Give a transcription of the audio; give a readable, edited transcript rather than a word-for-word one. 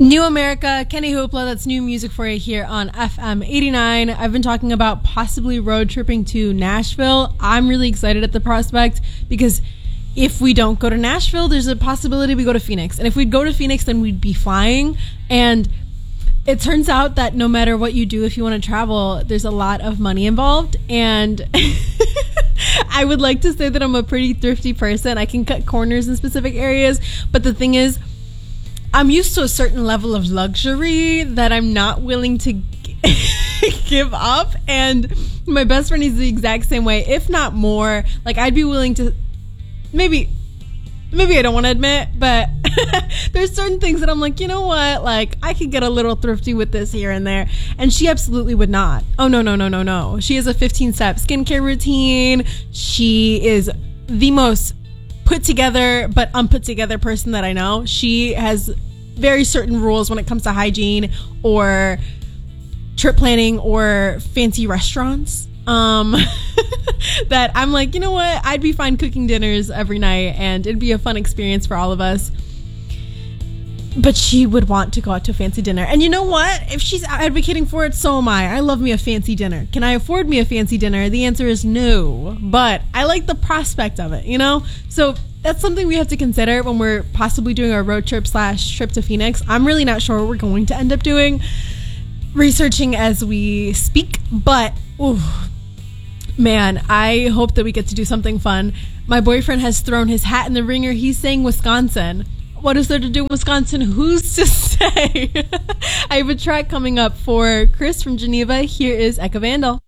New America, Kenny Hoopla, that's new music for you here on FM 89. I've been talking about possibly road tripping to Nashville. I'm really excited at the prospect because if we don't go to Nashville, there's a possibility we go to Phoenix. And if we'd go to Phoenix, then we'd be flying. And it turns out that no matter what you do, if you want to travel, there's a lot of money involved. And I would like to say that I'm a pretty thrifty person. I can cut corners in specific areas. But the thing is, I'm used to a certain level of luxury that I'm not willing to give up. And my best friend is the exact same way, if not more. Like, I'd be willing to, maybe I don't want to admit, but there's certain things that I'm like, you know what? Like, I could get a little thrifty with this here and there. And she absolutely would not. Oh, no. She has a 15-step skincare routine. She is the most put together but unput together person that I know. She has very certain rules when it comes to hygiene or trip planning or fancy restaurants that I'm like, you know what, I'd be fine cooking dinners every night and it'd be a fun experience for all of us. But she would want to go out to a fancy dinner. And you know what? If she's advocating for it, so am I. I love me a fancy dinner. Can I afford me a fancy dinner? The answer is no. But I like the prospect of it, you know? So that's something we have to consider when we're possibly doing our road trip / trip to Phoenix. I'm really not sure what we're going to end up doing. Researching as we speak. But, ooh, man, I hope that we get to do something fun. My boyfriend has thrown his hat in the ringer. He's saying Wisconsin. What is there to do in Wisconsin? Who's to say? I have a track coming up for Chris from Geneva. Here is Eka Vandal.